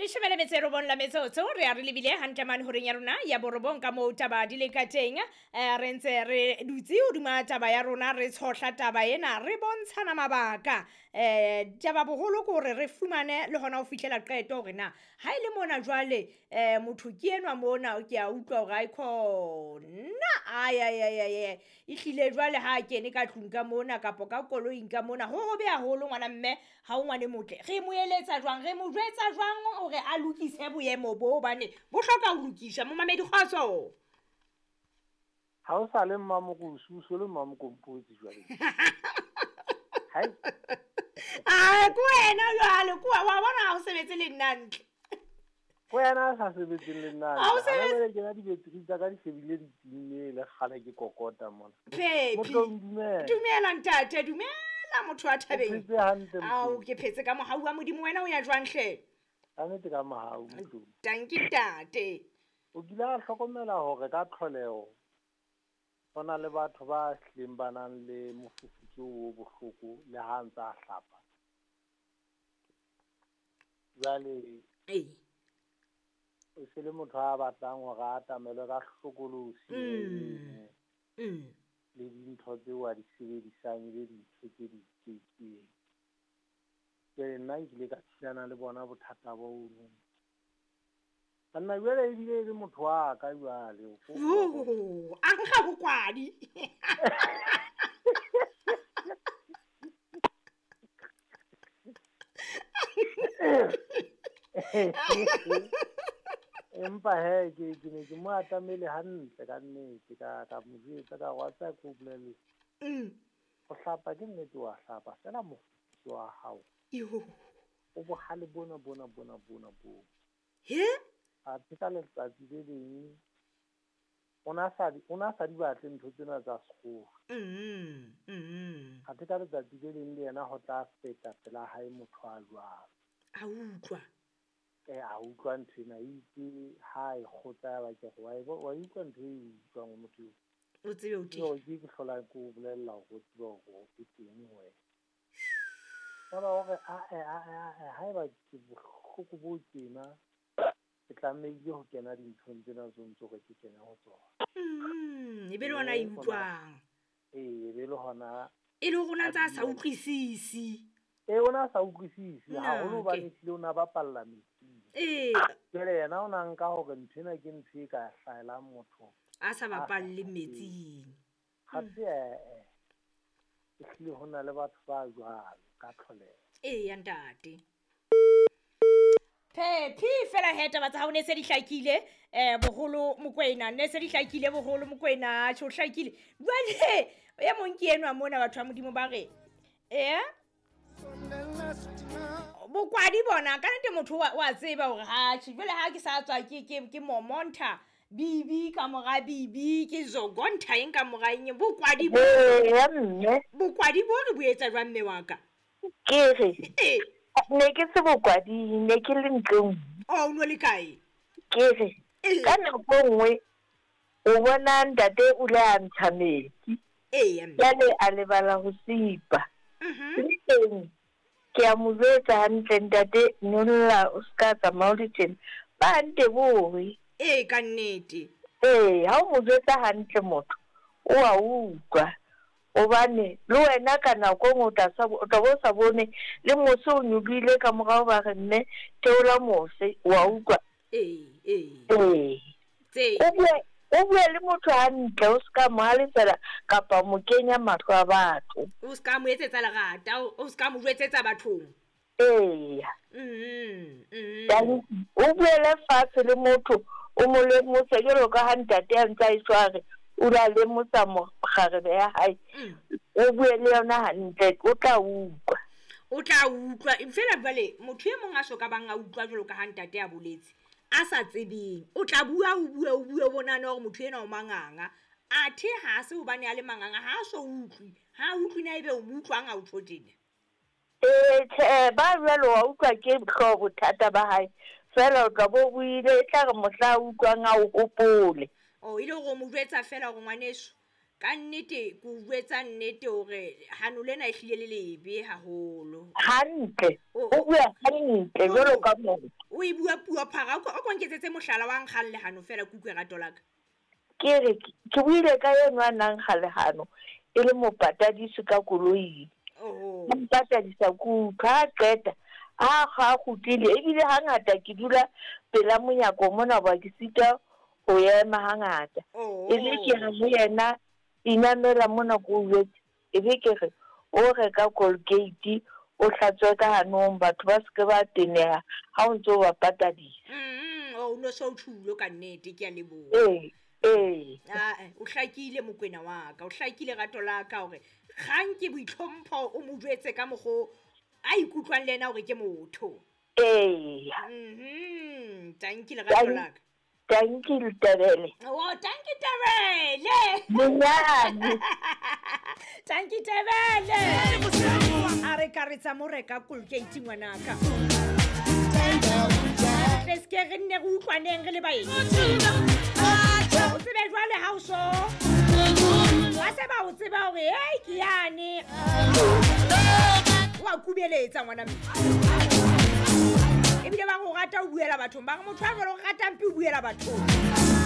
Le shebele metsero bon la metsotso re a re lebile hantamane horeng ya rona ya borobong ka mo taba di le ka teng re ntse re dutse hodima taba ya rona re tshohla taba ena re bontshana mabaka taba boholo ko re fumane le hona ho fihlela qeto hore na ha ile mona jwale motho ke enwa mona ke a utlwa hore na ay ihlile jwale ha kene ka tlung ka mona kapo ka koloing ka mona ho be haholo ngwana mme ha o ngwane motle re mo eletsa jwang re mo jwetsa jwang hore a lokise boemo bo bane bo hloka ho lokiswa mo mamedi kgotso ha o sa le mmamokusu so le mmamokompotsi jwale hai ku wena jwale ku wa bona o sebetse le nnantle ko yana sa sebetse le nnantle ha bele ke na di betri tsa ka di sebile di tinne le gale ke kokota mona motho dumela ntate dumela motho a thabeng au ke phetse ka mohau wa modimo wena o ya jwang hle ane te ka mahau motho tanki tate o kila hlokomela hore ka tlholeo hona le batho ba hleng banang le mofufutso o bohloko le ha ntsa hlapa jwale o se le motho a batlang hore a tamele ka hlokolosi le dintho tseo a di sebedisang le dintho tse di itseng ke nna ile ka tshilana le bona bothata bo ono nna jwale ebile le motho wa ka jwale a nkga bokwadi empa he ke ne ke mo atamele hantle ka nnete ka mo jwetsa ka WhatsApp ko bolele go hlapa ke nnete wa hlapa fela mofutso wa hao o bohale bona he a tsaka letsatsi le leng ona sa di batle ntho tsena tsa sekgowa a tsaka letsatsi le leng le yena ho tla feta pela hae motho a jwang a utlwa a utlwa ntho ena itse ha e khotsa ba ke go wa utlwa ntho e utlwang motho o tsebe o ke ke hlola ko bolella go tseba go ke teng we ba hore ha ba ke bohloko bo tsena ke tlameile ho kena dinthong tsena tsontso go ke kena ho tsona e be le hona e utlwang e be le hona e le gona tsa sa utlwisisi ona sa utlwisisi ha holo ba ntlile ona ba palla metsi jwale yena ona nka hore nthena ke ntho e ka hlaelang motho a sa bapalle metsing gape e hlile hona le batho ba jwalo ka tlholego ya ntate Phepi fela he taba tsa ha o ne se di hlakile boholo Mokwena ne se di hlakile boholo Mokwena tjho hlakile jwale ya monki enwa mona batho ba modimo ba re bokwadi bona ka nte motho wa tseba hore ha jwale ha ke sa tswa ke momonta bibi ka mora bibi ke zogonta eng ka mora eng bokwadi bo bokwadi bo re boetsa jwa mme wa ka ke re ne ke se bokwadi ne ke le ntlong o no le kae ke re ka nako nngwe o bona ntate o le a ntsha metsi yale a lebala ho sipa ke a mo jwetsa hantle ntate nolla o ska tsamaya le tjena ba nte bore ka nnete ha o mo jwetsa hantle motho o a utlwa obane le wena ka nako o tla bo sa bone le mose o nyubile ka morao ba re nne teola mose wa utlwa o bue le motho hantle o ska mo halefela kapa mo kenya mahlo a batho o ska mo etsetsa lerata o ska mo jwetsetsa bathong o buele fatshe le motho o mo lemose jalo ka ha ntate a ntse a itshware o la lemosa mogare ya hae o bue le yona hantle o tla utlwa fela jwale motho e mong a soka bang a utlwa jalo ka ha ntate a boletse a sa tsebeng o tla bua o bue bonana hore motho ena o manganga athe ha se hobane a le manganga ha so utlwi ha utlwi na ebe o utlwang a utlho tjena ba jwalo wa utlwa ke tlho bothata ba hae fela o tla bo buile e tla re mohla utlwang a o hopole ile go mo jwetsa fela go ngwaneso ka nnete go buetsa nnete hore hano lena e hlile le lebe haholo hantle o bua hantle jalo ka motho o e bua puo phara o konketsetse mohlala wa nkgalle hano fela kukwe ga tolaka ke re ke buile ka yena nang kgalehano e le mopatadisi ka koloi mpatadisa ku ka qeta ga khutile ebile hangata ke dula pela monyako mona ba ke sita go ema hangata e le ke re mo yena inamela mona go wetse e be ke re o re ka Colgate o hlatswe ka hanong batho ba se ke ba tenega ha o ntse ba patadisa o no so thulo ka nnete ke a lebo o hlakile mokwena wa ka o hlakile gato la ka hore gang ke boitlhompho o mo jwetse ka mogo a ikutlwang lena hore ke motho tankile gato la ka tankile tabele tanki tabele bunyane tanki tabele a re ka re tsa mo reka Colgate ngwanaka Eske re nne go utlwaneng re le baeng o tsebe jwale ha o so wa se ba o tseba hore hey ke yane wa kubeletsa ngwana mme ebile ba go rata o buela bathong ba go motho a go rata mpi o buela bathong